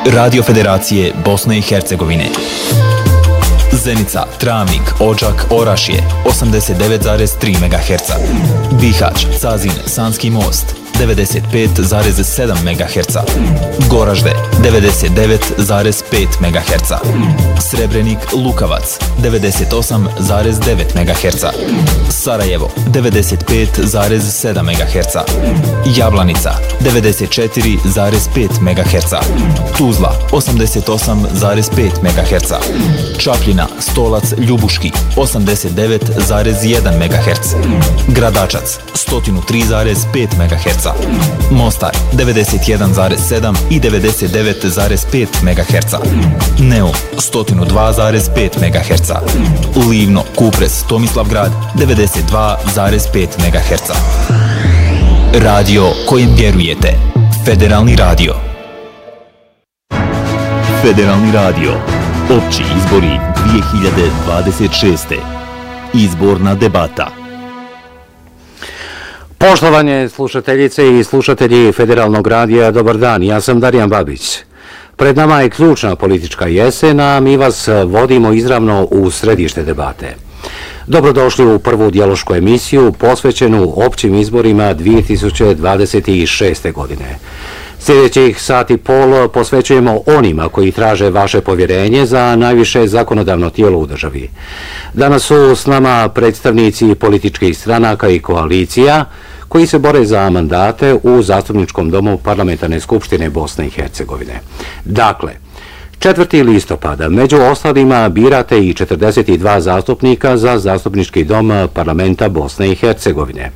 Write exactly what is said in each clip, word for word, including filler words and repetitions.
Radio Federacije Bosne i Hercegovine. Zenica, Travnik, Odžak, Orašje osamdeset devet zarez tri megaherca. Bihać, Cazin, Sanski most devedeset pet zarez sedam megaherca. Goražde devedeset devet zarez pet megaherca. Srebrenik, Lukavac devedeset osam zarez devet megaherca. Sarajevo devedeset pet zarez sedam megaherca. Jablanica devedeset četiri zarez pet megaherca. Tuzla osamdeset osam zarez pet megaherca. Čapljina, Stolac, Ljubuški osamdeset devet zarez jedan megaherc. Gradačac sto tri zarez pet megaherca. Mostar devedeset jedan zarez sedam i devedeset devet zarez pet megaherca. Neum sto dva zarez pet megaherca. Livno, Kupres, Tomislavgrad devedeset dva zarez pet megaherca. Radio kojem vjerujete. Federalni radio. Federalni radio. Opći izbori dvije hiljade dvadeset šeste. Izborna debata. Poštovanje slušateljice i slušatelji Federalnog radija, dobar dan, ja sam Darijan Babić. Pred nama je ključna politička jesen, a mi vas vodimo izravno u središte debate. Dobrodošli u prvu dijalošku emisiju posvećenu općim izborima dvije hiljade dvadeset šeste. godine. Sljedećih sat i pol posvećujemo onima koji traže vaše povjerenje za najviše zakonodavno tijelo u državi. Danas su s nama predstavnici političkih stranaka i koalicija koji se bore za mandate u Zastupničkom domu Parlamentarne skupštine Bosne i Hercegovine. Dakle, četvrtog listopada među ostalima birate i četrdeset dva zastupnika za Zastupnički dom Parlamenta Bosne i Hercegovine.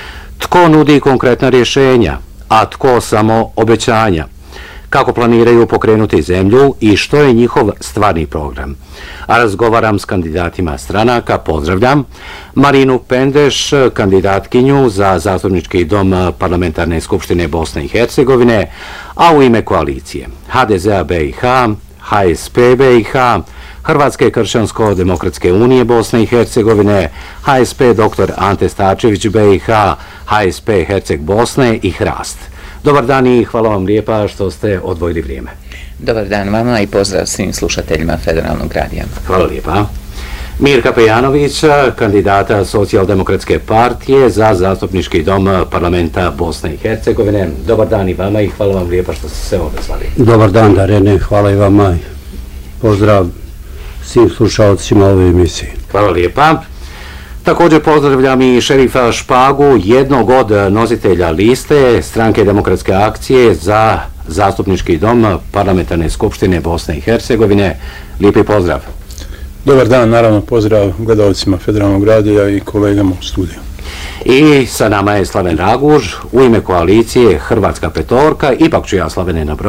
Tko nudi konkretna rješenja, a tko samo obećanja? Kako planiraju pokrenuti zemlju i što je njihov stvarni program? A razgovaram s kandidatima stranaka, pozdravljam Marinu Pendeš, kandidatkinju za Zastupnički dom Parlamentarne skupštine Bosne i Hercegovine, a u ime koalicije ha de ze a be i ha, ha es pe be i ha, Hrvatske kršćansko-demokratske unije Bosne i Hercegovine, ha es pe doktor Ante Starčević be i ha, ha es pe Herceg Bosne i Hrast. Dobar dan i hvala vam lijepa što ste odvojili vrijeme. Dobar dan vama i pozdrav svim slušateljima Federalnog radija. Hvala lijepa. Mirka Pejanović, kandidata Socijaldemokratske partije za Zastupnički dom Parlamenta Bosne i Hercegovine. Dobar dan i vama i hvala vam lijepa što ste se odazvali. Dobar dan, Darene, hvala i vama. Pozdrav svim slušalcima ove emisije. Hvala lijepa. Također pozdravljam i šerifa Špagu, jednog od nositelja liste Stranke demokratske akcije za Zastupnički dom Parlamentarne skupštine Bosne i Hercegovine. Lijepi pozdrav. Dobar dan, naravno pozdrav gledalcima Federalnog radija i kolegama u studiju. I sa nama je Slaven Raguž, u ime koalicije Hrvatska petorka, ipak ću ja Slavene nabrojati.